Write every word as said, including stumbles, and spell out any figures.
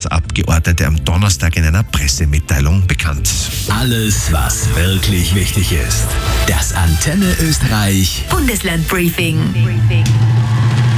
Landtagsabgeordnete am Donnerstag in einer Pressemitteilung bekannt. Alles, was wirklich wichtig ist. Das Antenne Österreich Bundeslandbriefing.